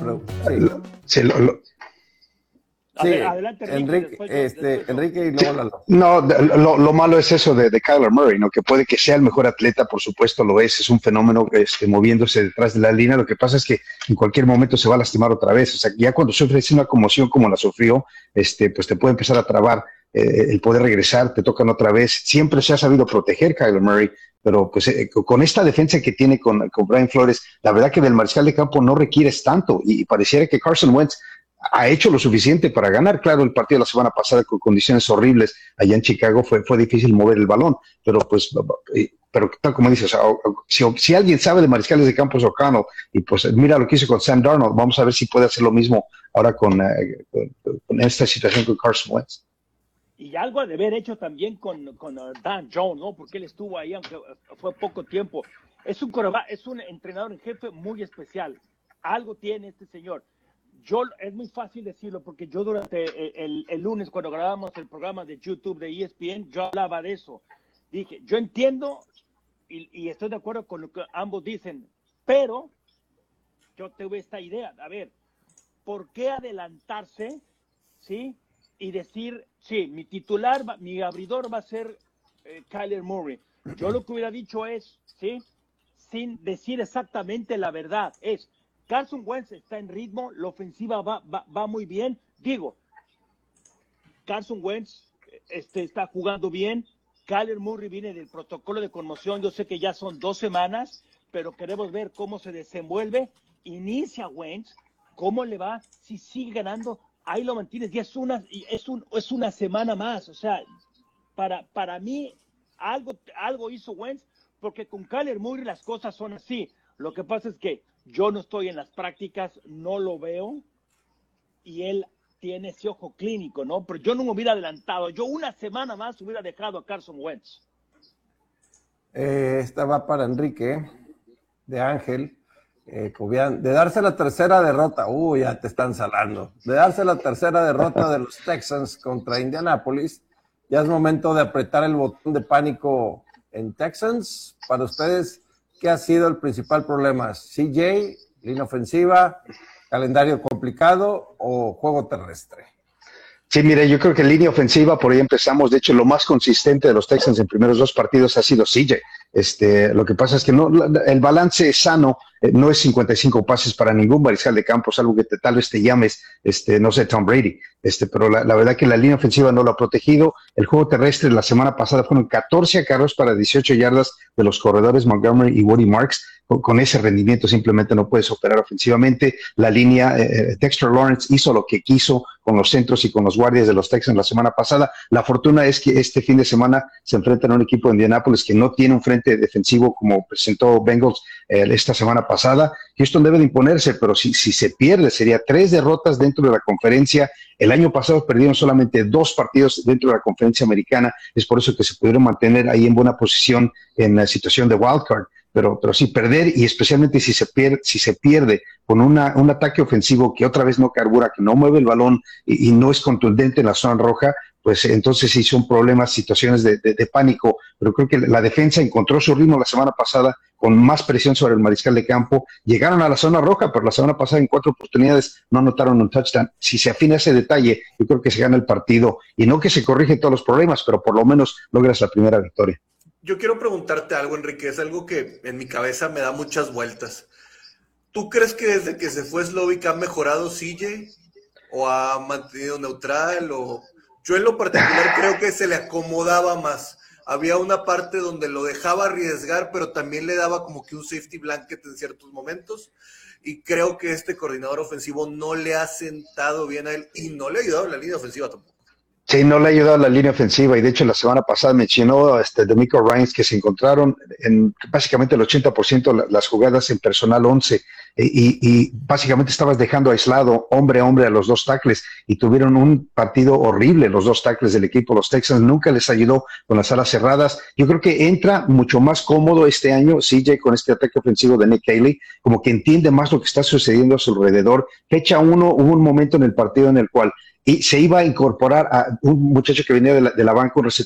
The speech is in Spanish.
Renfro. Sí. Sí, Sí, Adelante, Enrique, después Enrique y luego Lalo. no, lo malo es eso de Kyler Murray, ¿no? Que puede que sea el mejor atleta, por supuesto lo es un fenómeno moviéndose detrás de la línea. Lo que pasa es que en cualquier momento se va a lastimar otra vez. O sea, ya cuando sufres una conmoción como la sufrió, pues te puede empezar a trabar el poder regresar, te tocan otra vez. Siempre se ha sabido proteger Kyler Murray, pero pues con esta defensa que tiene con Brian Flores, la verdad que del mariscal de campo no requieres tanto y pareciera que Carson Wentz ha hecho lo suficiente para ganar. Claro, el partido de la semana pasada con condiciones horribles allá en Chicago fue difícil mover el balón, pero pues, pero tal como dices, si alguien sabe de mariscales de campo es O'Connell, y pues mira lo que hizo con Sam Darnold, vamos a ver si puede hacer lo mismo ahora con esta situación con Carson Wentz. Y algo ha de haber hecho también con Dan Jones, ¿no? Porque él estuvo ahí, aunque fue poco tiempo. Es un entrenador en jefe muy especial. Algo tiene este señor. Es muy fácil decirlo porque yo durante el lunes cuando grabamos el programa de YouTube de ESPN, yo hablaba de eso. Dije, yo entiendo y estoy de acuerdo con lo que ambos dicen, pero yo tuve esta idea. A ver, ¿por qué adelantarse, sí? Y decir, sí, mi abridor va a ser Kyler Murray. Yo lo que hubiera dicho es, sí, sin decir exactamente la verdad, es Carson Wentz está en ritmo, la ofensiva va muy bien. Digo, Carson Wentz está jugando bien. Kyler Murray viene del protocolo de conmoción. Yo sé que ya son 2 semanas, pero queremos ver cómo se desenvuelve. Inicia Wentz, cómo le va, si sigue ganando, ahí lo mantienes. Y es una semana más. O sea, para mí, algo hizo Wentz, porque con Kyler Murray las cosas son así. Lo que pasa es que yo no estoy en las prácticas, no lo veo, y él tiene ese ojo clínico, ¿no? Pero yo no me hubiera adelantado. Yo una semana más hubiera dejado a Carson Wentz. Esta va para Enrique, de Ángel. De darse la tercera derrota, ya te están salando. De darse la tercera derrota de los Texans contra Indianapolis, ya es momento de apretar el botón de pánico en Texans. Para ustedes, ¿qué ha sido el principal problema? ¿CJ, línea ofensiva, calendario complicado o juego terrestre? Sí, mire, yo creo que en línea ofensiva, por ahí empezamos. De hecho, lo más consistente de los Texans en primeros 2 partidos ha sido CJ. Lo que pasa es que el balance es sano, no es 55 pases para ningún mariscal de campo, salvo que tal vez te llames, no sé, Tom Brady. Pero la verdad que la línea ofensiva no lo ha protegido. El juego terrestre la semana pasada fueron 14 acarreos para 18 yardas de los corredores Montgomery y Woody Marks. Con ese rendimiento simplemente no puedes operar ofensivamente. La línea, Dexter Lawrence hizo lo que quiso con los centros y con los guardias de los Texans la semana pasada. La fortuna es que este fin de semana se enfrentan a un equipo de Indianapolis que no tiene un frente defensivo como presentó Bengals esta semana pasada. Houston debe de imponerse, pero si se pierde sería 3 derrotas dentro de la conferencia. El año pasado perdieron solamente 2 partidos dentro de la conferencia americana. Es por eso que se pudieron mantener ahí en buena posición en la situación de wildcard. Pero sí, perder, y especialmente si se pierde con un ataque ofensivo que otra vez no carbura, que no mueve el balón y no es contundente en la zona roja, pues entonces sí son problemas, situaciones de pánico. Pero creo que la defensa encontró su ritmo la semana pasada con más presión sobre el mariscal de campo. Llegaron a la zona roja, pero la semana pasada en 4 oportunidades no anotaron un touchdown. Si se afina ese detalle, yo creo que se gana el partido. Y no que se corrigen todos los problemas, pero por lo menos logras la primera victoria. Yo quiero preguntarte algo, Enrique, es algo que en mi cabeza me da muchas vueltas. ¿Tú crees que desde que se fue Slovic ha mejorado CJ? ¿O ha mantenido neutral? Yo en lo particular creo que se le acomodaba más. Había una parte donde lo dejaba arriesgar, pero también le daba como que un safety blanket en ciertos momentos. Y creo que este coordinador ofensivo no le ha sentado bien a él y no le ha ayudado en la línea ofensiva tampoco. Sí, no le ha ayudado a la línea ofensiva, y de hecho la semana pasada mencionó DeMeco Ryans que se encontraron en básicamente el 80% las jugadas en personal 11 y básicamente estabas dejando aislado hombre a hombre a los 2 tackles y tuvieron un partido horrible los 2 tackles del equipo. Los Texans nunca les ayudó con las alas cerradas. Yo creo que entra mucho más cómodo este año CJ con este ataque ofensivo de Nick Haley, como que entiende más lo que está sucediendo a su alrededor. Fecha 1, hubo un momento en el partido en el cual y se iba a incorporar a un muchacho que venía de la banca, un receptor